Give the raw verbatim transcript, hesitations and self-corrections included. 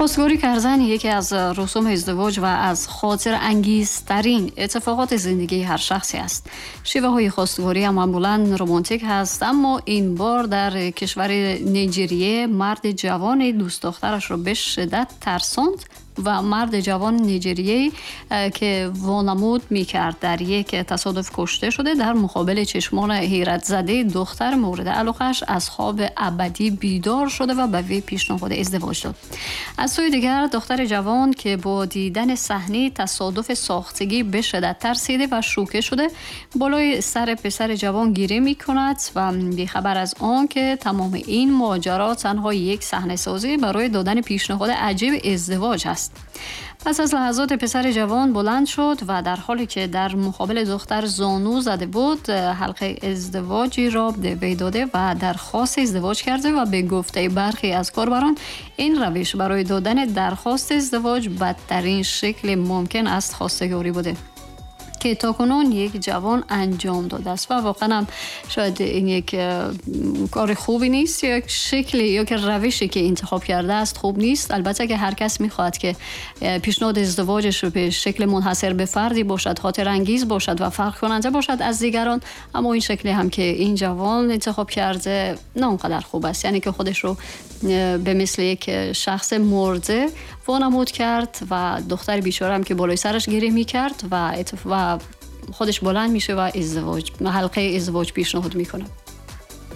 خواستگاری کردن یکی از رسوم ازدواج و از خاطر انگیزترین اتفاقات زندگی هر شخصی است. شیوه های خواستگاری هم معمولاً رمانتیک هست، اما این بار در کشور نیجریه مرد جوان دوست دخترش رو به شدت ترساند و مرد جوان نیجریه‌ای که وانمود میکرد در یک تصادف کشته شده در مقابل چشمان حیرت زده دختر مورد علاقه‌اش از خواب ابدی بیدار شده و به وی پیشنهاد ازدواج داد. از سوی دیگر دختر جوان که با دیدن صحنه تصادف ساختگی به شدت ترسیده و شوکه شده بالای سر پسر جوان گیره میکند و بیخبر از آن که تمام این ماجرا تنها یک صحنه سازی برای دادن پیشنهاد عجیب ازدواج است. پس از لحظات پسر جوان بلند شد و در حالی که در مقابل دختر زانو زده بود حلقه ازدواجی را به وی داده و درخواست ازدواج کرده و به گفته برخی از کاربران این روش برای دادن درخواست ازدواج بدترین شکل ممکن است خواستگاری بوده که تاکنون یک جوان انجام داده است و واقعا هم شاید این یک کار خوبی نیست، یک شکلی یا که روشی که انتخاب کرده است خوب نیست. البته که هر کس میخواد که پیشنهاد ازدواجش به شکل منحصر به فردی باشد، خاطر انگیز باشد و فرق کننده باشد از دیگران، اما این شکلی هم که این جوان انتخاب کرده نه اونقدر خوب است، یعنی که خودش رو به مثل یک شخص مرده وانمود کرد و دختر بیچاره هم که بالای سرش گیره میکرد و و خودش بلند میشه و ازدواج حلقه ازدواج پیشنهاد میکنه.